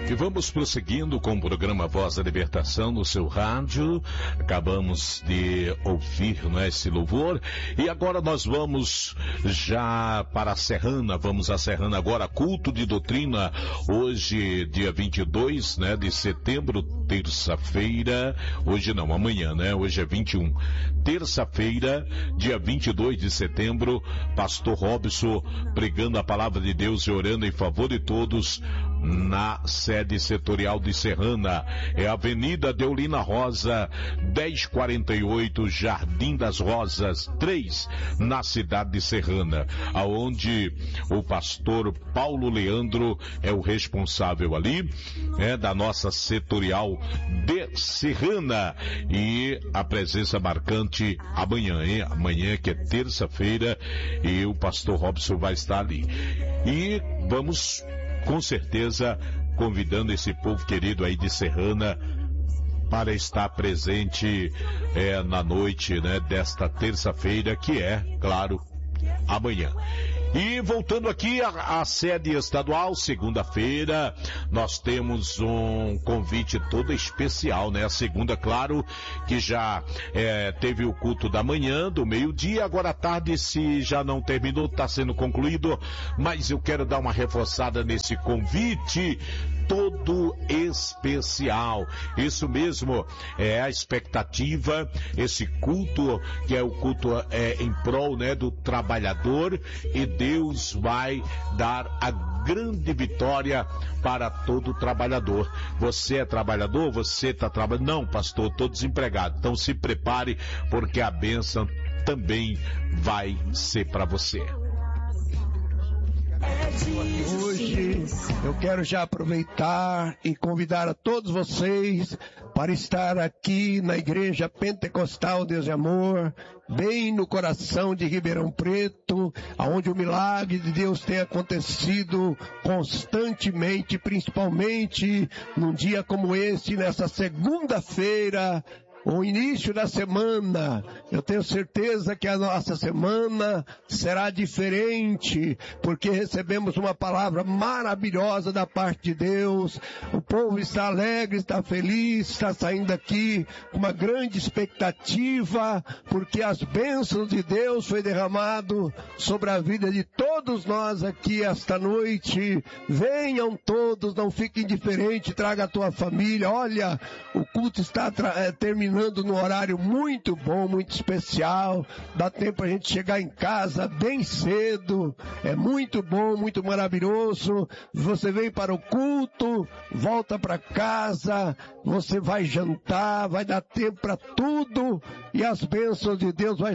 E vamos prosseguindo com o programa Voz da Libertação no seu rádio. Acabamos de ouvir, esse louvor. E agora nós vamos já para a Serrana. Vamos à Serrana agora, culto de doutrina. Hoje, dia 22, de setembro, terça-feira. Hoje não, amanhã, Hoje é 21. Terça-feira, dia 22 de setembro, pastor Robson pregando a palavra de Deus e orando em favor de todos na sede setorial de Serrana. É a Avenida Deolina Rosa, 1048, Jardim das Rosas, 3, na cidade de Serrana, aonde o pastor Paulo Leandro é o responsável ali, da nossa setorial de Serrana. E a presença marcante amanhã, Amanhã, que é terça-feira, e o pastor Robson vai estar ali. E vamos, com certeza, convidando esse povo querido aí de Serrana para estar presente na noite, desta terça-feira, que é, claro, amanhã. E voltando aqui à sede estadual, segunda-feira, nós temos um convite todo especial, A segunda, claro, que já teve o culto da manhã, do meio-dia, agora à tarde, se já não terminou, está sendo concluído, mas eu quero dar uma reforçada nesse convite todo especial. Isso mesmo, é a expectativa, esse culto, que é o culto em prol, do trabalhador, e Deus vai dar a grande vitória para todo trabalhador. Você é trabalhador? Você está trabalhando? Não, pastor, estou desempregado. Então se prepare, porque a bênção também vai ser para você. Hoje eu quero já aproveitar e convidar a todos vocês para estar aqui na Igreja Pentecostal Deus de Amor, bem no coração de Ribeirão Preto, onde o milagre de Deus tem acontecido constantemente, principalmente num dia como este, nessa segunda-feira, o início da semana. Eu tenho certeza que a nossa semana será diferente, porque recebemos uma palavra maravilhosa da parte de Deus. O povo está alegre, está feliz, está saindo aqui com uma grande expectativa, porque as bênçãos de Deus foi derramado sobre a vida de todos nós aqui esta noite. Venham todos, não fiquem indiferentes, traga a tua família. Olha, o culto está terminando no horário muito bom, muito especial. Dá tempo a gente chegar em casa bem cedo. É muito bom, muito maravilhoso. Você vem para o culto, volta para casa, você vai jantar, vai dar tempo para tudo, e as bênçãos de Deus vai